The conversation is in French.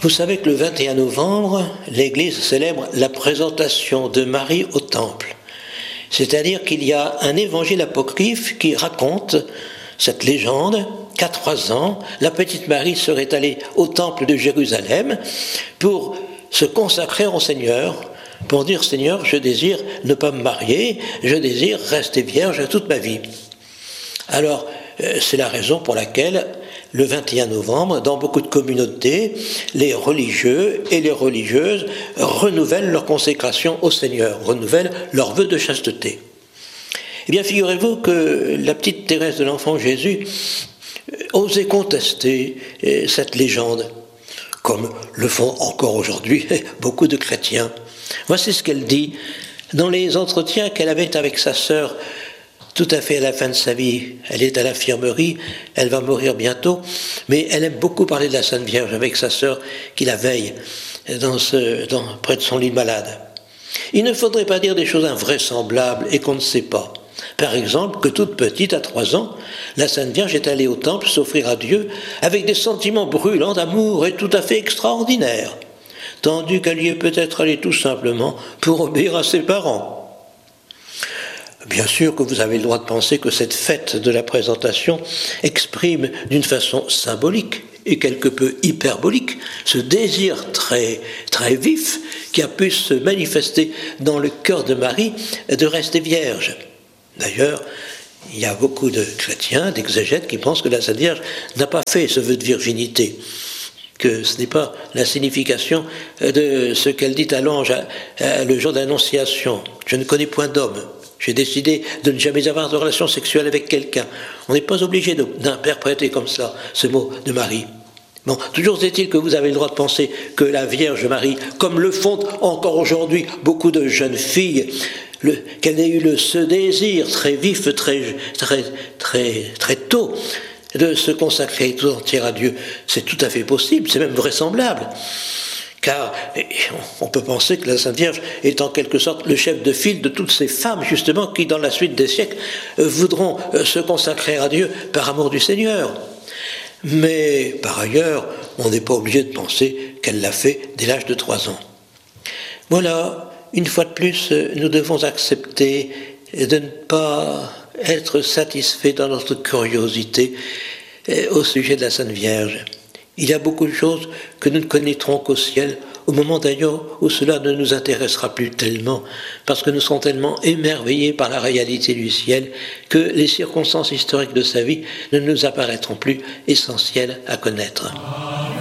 Vous savez que le 21 novembre, l'Église célèbre la présentation de Marie au Temple. C'est-à-dire qu'il y a un évangile apocryphe qui raconte cette légende qu'à 3 ans, la petite Marie serait allée au Temple de Jérusalem pour se consacrer au Seigneur, pour dire « Seigneur, je désire ne pas me marier, je désire rester vierge toute ma vie ». Alors, c'est la raison pour laquelle, le 21 novembre, dans beaucoup de communautés, les religieux et les religieuses renouvellent leur consécration au Seigneur, renouvellent leur vœu de chasteté. Eh bien, figurez-vous que la petite Thérèse de l'Enfant Jésus osait contester cette légende, comme le font encore aujourd'hui beaucoup de chrétiens. Voici ce qu'elle dit dans les entretiens qu'elle avait avec sa sœur tout à fait à la fin de sa vie. Elle est à l'infirmerie, elle va mourir bientôt, mais elle aime beaucoup parler de la Sainte Vierge avec sa sœur qui la veille près de son lit de malade. Il ne faudrait pas dire des choses invraisemblables et qu'on ne sait pas. Par exemple, que toute petite, à 3 ans, la Sainte Vierge est allée au temple s'offrir à Dieu avec des sentiments brûlants d'amour et tout à fait extraordinaires, tandis qu'elle y est peut-être allée tout simplement pour obéir à ses parents. Bien sûr que vous avez le droit de penser que cette fête de la présentation exprime d'une façon symbolique et quelque peu hyperbolique ce désir très, très vif qui a pu se manifester dans le cœur de Marie de rester vierge. D'ailleurs, il y a beaucoup de chrétiens, d'exégètes qui pensent que la Sainte Vierge n'a pas fait ce vœu de virginité, que ce n'est pas la signification de ce qu'elle dit à l'ange le jour de l'Annonciation. Je ne connais point d'homme. J'ai décidé de ne jamais avoir de relation sexuelle avec quelqu'un. On n'est pas obligé d'interpréter comme ça ce mot de Marie. Bon, toujours est-il que vous avez le droit de penser que la Vierge Marie, comme le font encore aujourd'hui beaucoup de jeunes filles, qu'elle ait eu ce désir très vif, très tôt, de se consacrer tout entier à Dieu. C'est tout à fait possible, c'est même vraisemblable. Car on peut penser que la Sainte Vierge est en quelque sorte le chef de file de toutes ces femmes, justement, qui, dans la suite des siècles, voudront se consacrer à Dieu par amour du Seigneur. Mais, par ailleurs, on n'est pas obligé de penser qu'elle l'a fait dès l'âge de 3 ans. Voilà, une fois de plus, nous devons accepter de ne pas être satisfaits dans notre curiosité au sujet de la Sainte Vierge. Il y a beaucoup de choses que nous ne connaîtrons qu'au ciel, au moment d'ailleurs où cela ne nous intéressera plus tellement, parce que nous serons tellement émerveillés par la réalité du ciel que les circonstances historiques de sa vie ne nous apparaîtront plus essentielles à connaître.